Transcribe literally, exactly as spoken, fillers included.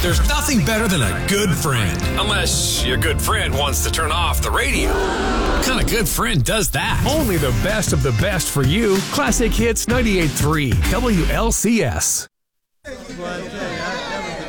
There's nothing better than a good friend. Unless your good friend wants to turn off the radio. What kind of good friend does that? Only the best of the best for you. Classic Hits ninety-eight point three W L C S. Well, I tell you, I, that was